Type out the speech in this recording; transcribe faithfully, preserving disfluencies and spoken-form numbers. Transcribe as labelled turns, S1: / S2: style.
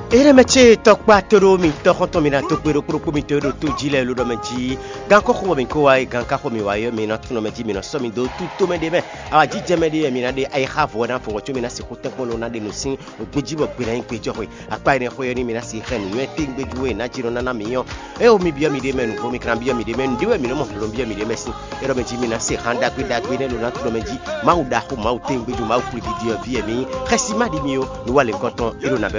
S1: Ere meche tokpa toro mi tokonto mina tokpero kropo mi toro to jile lo do meji ganko ko mi ko ai ganka ko mi wayo mi na tuno meji mi no so mi do tuto me de me awa jije me de mi na de ai have wona fo to mi na se ko tekmo no na de no sin ogbeji bo gbe na in pejo ho apa ni ko yoni mi na si chen we ting gbeju na jiro na na mi yo e o mi bia mi de menu ko mi kran bia mi de menu de we mi no mo lo bia mi de mesi ero meji mi na se handa gbe da gbe ne lo na tuno meji ma u da ho ma u ting gbeju ma u kuri video via mi khasima di mi yo no wale konton ero na